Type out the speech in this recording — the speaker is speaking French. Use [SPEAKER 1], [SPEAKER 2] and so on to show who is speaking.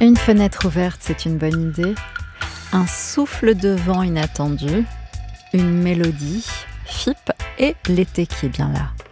[SPEAKER 1] Une fenêtre ouverte, c'est une bonne idée. Un souffle de vent inattendu, une mélodie, FIP et l'été qui est bien là.